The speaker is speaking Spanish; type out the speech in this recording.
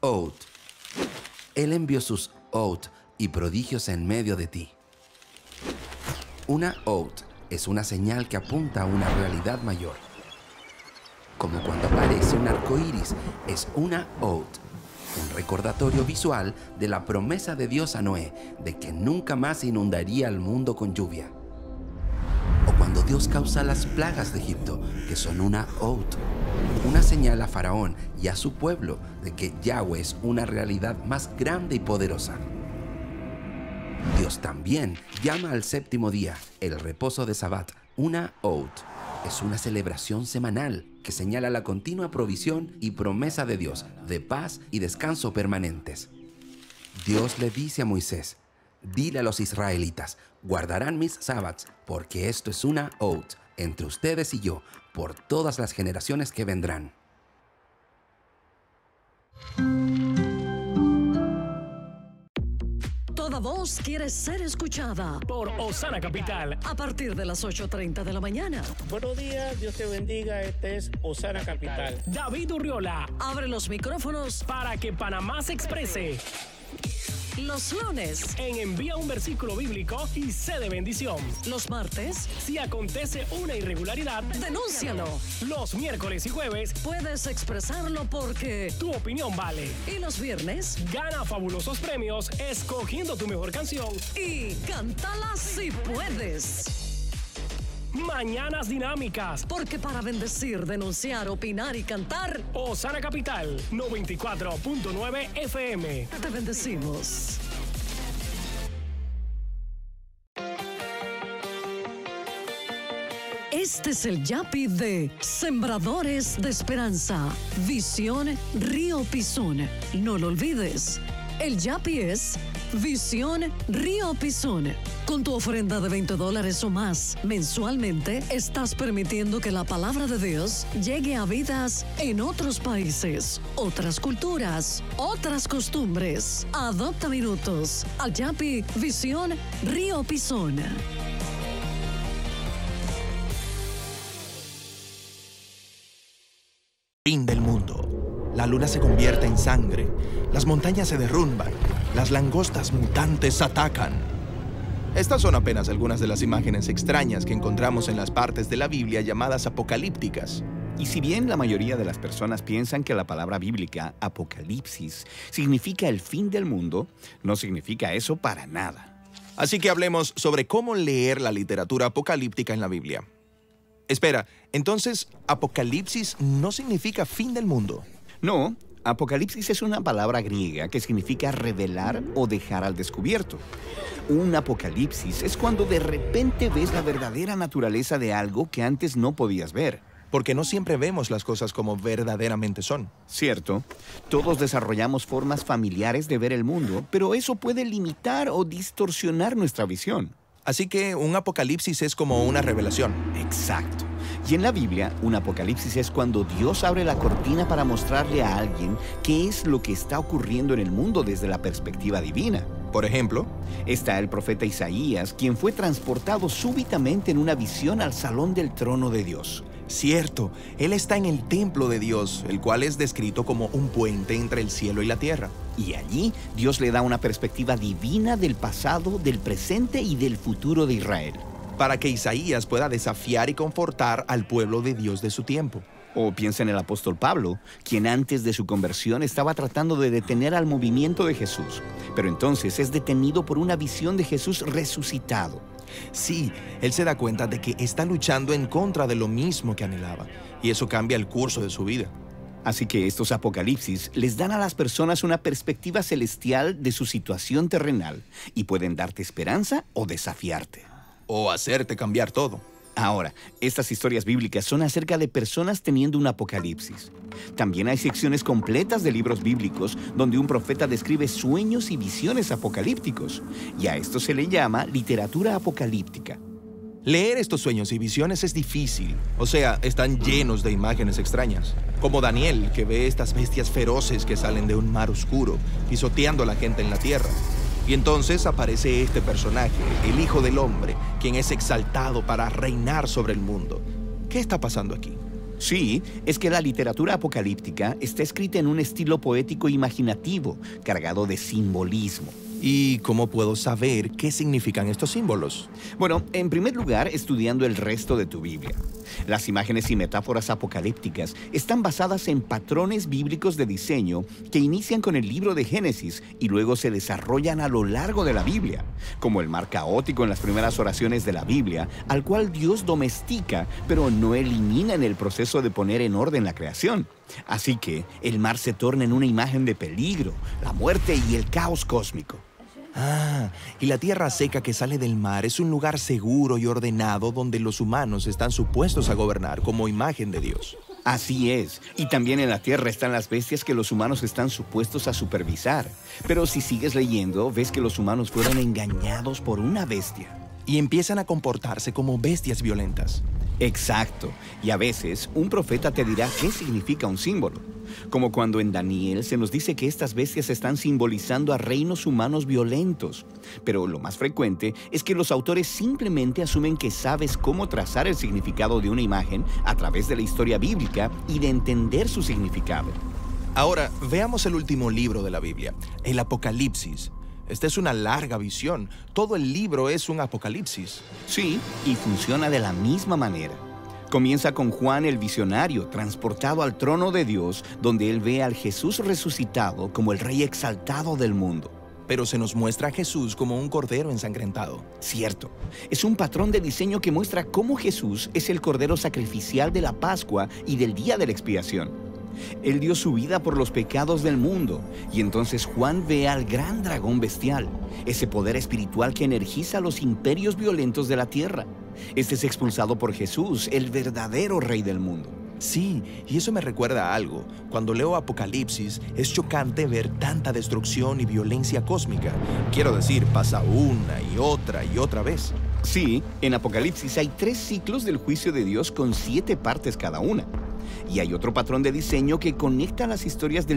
Out. Él envió sus Out y prodigios en medio de ti. Una Out es una señal que apunta a una realidad mayor. Como cuando aparece un arco iris, es una Out. Un recordatorio visual de la promesa de Dios a Noé de que nunca más inundaría el mundo con lluvia. O cuando Dios causa las plagas de Egipto, que son una Out. Una señal a Faraón y a su pueblo de que Yahweh es una realidad más grande y poderosa. Dios también llama al séptimo día, el reposo de Sabbat, una Out. Es una celebración semanal que señala la continua provisión y promesa de Dios de paz y descanso permanentes. Dios le dice a Moisés: dile a los israelitas, guardarán mis sábados, porque esto es una Out entre ustedes y yo, por todas las generaciones que vendrán. Toda voz quiere ser escuchada por Osana Capital a partir de las 8:30 de la mañana. Buenos días, Dios te bendiga. Este es Osana Capital. David Urriola Abre los micrófonos para que Panamá se exprese. los lunes, En Envía un versículo bíblico y sé de bendición. los martes, Si acontece una irregularidad, denúncialo. los miércoles y jueves, Puedes expresarlo porque... tu opinión vale. Y los viernes, Gana fabulosos premios escogiendo tu mejor canción. y cántala si puedes. Mañanas dinámicas. Porque para bendecir, denunciar, opinar y cantar, Osana Capital 94.9 FM. te bendecimos. Este es el Yapi de Sembradores de Esperanza. Visión Río Pisón. No lo olvides. El Yapi es Visión Río Pisón. Con tu ofrenda de $20 o más mensualmente, estás permitiendo que la palabra de Dios llegue a vidas en otros países, otras culturas, otras costumbres. Adopta minutos al Yapi Visión Río Pisón. Fin del mundo. La luna se convierte en sangre, las montañas se derrumban, las langostas mutantes atacan. Estas son apenas algunas de las imágenes extrañas que encontramos en las partes de la Biblia llamadas apocalípticas. Y si bien la mayoría de las personas piensan que la palabra bíblica, apocalipsis, significa el fin del mundo, no significa eso para nada. Así que hablemos sobre cómo leer la literatura apocalíptica en la Biblia. Espera, entonces, ¿apocalipsis no significa fin del mundo? No, apocalipsis es una palabra griega que significa revelar o dejar al descubierto. Un apocalipsis es cuando de repente ves la verdadera naturaleza de algo que antes no podías ver. Porque no siempre vemos las cosas como verdaderamente son. Cierto, todos desarrollamos formas familiares de ver el mundo, pero eso puede limitar o distorsionar nuestra visión. Así que un apocalipsis es como una revelación. Exacto. Y en la Biblia, un apocalipsis es cuando Dios abre la cortina para mostrarle a alguien qué es lo que está ocurriendo en el mundo desde la perspectiva divina. Por ejemplo, está el profeta Isaías, quien fue transportado súbitamente en una visión al salón del trono de Dios. cierto, él está en el templo de Dios, el cual es descrito como un puente entre el cielo y la tierra. Y allí Dios le da una perspectiva divina del pasado, del presente y del futuro de Israel. Para que Isaías pueda desafiar y confortar al pueblo de Dios de su tiempo. O piensa en el apóstol Pablo, quien antes de su conversión estaba tratando de detener al movimiento de Jesús, pero entonces es detenido por una visión de Jesús resucitado. Sí, él se da cuenta de que está luchando en contra de lo mismo que anhelaba, y eso cambia el curso de su vida. Así que estos apocalipsis les dan a las personas una perspectiva celestial de su situación terrenal y pueden darte esperanza o desafiarte. O hacerte cambiar todo. Ahora, estas historias bíblicas son acerca de personas teniendo un apocalipsis. También hay secciones completas de libros bíblicos donde un profeta describe sueños y visiones apocalípticos. Y a esto se le llama literatura apocalíptica. Leer estos sueños y visiones es difícil. O sea, están llenos de imágenes extrañas. Como Daniel, que ve estas bestias feroces que salen de un mar oscuro, pisoteando a la gente en la tierra. Y entonces aparece este personaje, el Hijo del Hombre, quien es exaltado para reinar sobre el mundo. ¿Qué está pasando aquí? Sí, es que la literatura apocalíptica está escrita en un estilo poético imaginativo, cargado de simbolismo. ¿Y cómo puedo saber qué significan estos símbolos? Bueno, en primer lugar, estudiando el resto de tu Biblia. Las imágenes y metáforas apocalípticas están basadas en patrones bíblicos de diseño que inician con el libro de Génesis y luego se desarrollan a lo largo de la Biblia, como el mar caótico en las primeras oraciones de la Biblia, al cual Dios domestica, pero no elimina en el proceso de poner en orden la creación. Así que el mar se torna en una imagen de peligro, la muerte y el caos cósmico. Ah, y la tierra seca que sale del mar es un lugar seguro y ordenado donde los humanos están supuestos a gobernar como imagen de Dios. Así es, y también en la tierra están las bestias que los humanos están supuestos a supervisar. Pero si sigues leyendo, ves que los humanos fueron engañados por una bestia. Y empiezan a comportarse como bestias violentas. Exacto, y a veces un profeta te dirá qué significa un símbolo. Como cuando en Daniel se nos dice que estas bestias están simbolizando a reinos humanos violentos. Pero lo más frecuente es que los autores simplemente asumen que sabes cómo trazar el significado de una imagen a través de la historia bíblica y de entender su significado. Ahora, veamos el último libro de la Biblia, el Apocalipsis. Esta es una larga visión. Todo el libro es un apocalipsis. Sí, y funciona de la misma manera. Comienza con Juan el visionario, transportado al trono de Dios, donde él ve al Jesús resucitado como el Rey exaltado del mundo. Pero se nos muestra a Jesús como un cordero ensangrentado. Cierto, es un patrón de diseño que muestra cómo Jesús es el cordero sacrificial de la Pascua y del día de la expiación. Él dio su vida por los pecados del mundo, y entonces Juan ve al gran dragón bestial, ese poder espiritual que energiza los imperios violentos de la tierra. Este es expulsado por Jesús, el verdadero rey del mundo. Sí, y eso me recuerda a algo. Cuando leo Apocalipsis, es chocante ver tanta destrucción y violencia cósmica. Quiero decir, pasa una y otra vez. Sí, en Apocalipsis hay 3 ciclos del juicio de Dios con 7 partes cada una. Y hay otro patrón de diseño que conecta las historias del